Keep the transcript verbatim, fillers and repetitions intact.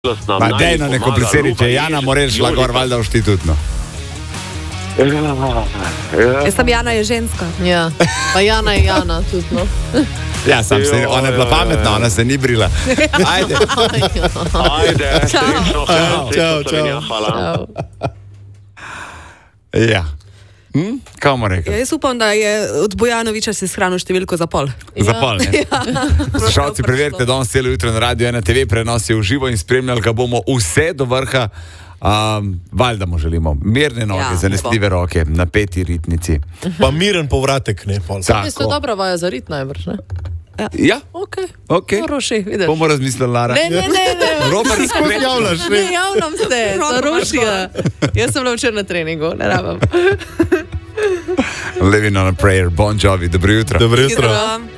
Ma dejno ne komplicirajte, Jana Morel šla gor valjda v inštitutno. Jaz sem Jana je ženska. Ja, pa Jana je Jana tudi, no. Ja, sam se, ona je bila pametna, ona se ni brila. Ajde. Ajde, srečno, Čau, čau. hvala. Ja. Hm? Kaj mu rekel? Ja, jaz upam, da je od Bojanoviča si shranil številko za pol. Za pol, ne? Poslušalci, preverite, danes celo jutro na Radio ena te ve prenosi v živo in spremljali ga bomo vse do vrha. Um, valjda mu želimo mirne noge, Ja, zanesljive roke, napeti ritnici. Pa miren povratek, ne? Pol. Tako. To je dobra vaja za rit najbrž, ne? Ja, Ok, ok. Roši, vidiš. Bomo razmislili, Lara. Ne, ne, ne, ne. Robert, Skozi javljaš, ne? Ne, javljam se, za Rošija. Jaz sem bila včeraj na treningu, ne rabam. Living on a prayer, Bon Jovi, dobro jutro. Dobro jutro. Hitro.